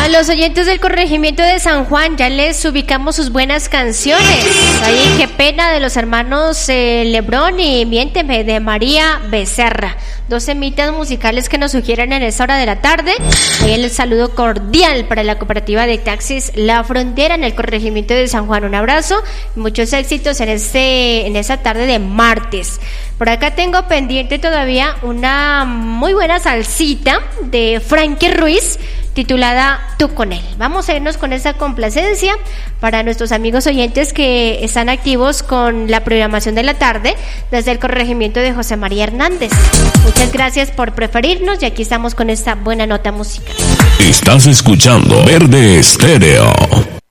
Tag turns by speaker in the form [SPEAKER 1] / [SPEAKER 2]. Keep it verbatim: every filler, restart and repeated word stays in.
[SPEAKER 1] A los oyentes del corregimiento de San Juan ya les ubicamos sus buenas canciones. Ahí, qué pena, de los hermanos eh, Lebrón y Miénteme, de María Becerra. Dos semitas musicales que nos sugieren en esta hora de la tarde. Ahí el saludo cordial para la cooperativa de taxis La Frontera en el corregimiento de San Juan. Un abrazo, muchos éxitos en este en esta tarde de martes. Por acá tengo pendiente todavía una muy buena salsita de Frankie Ruiz titulada Tú con él. Vamos a irnos con esa complacencia para nuestros amigos oyentes que están activos con la programación de la tarde desde el corregimiento de José María Hernández. Muchas gracias por preferirnos y aquí estamos con esta buena nota musical.
[SPEAKER 2] Estás escuchando Verde Estéreo.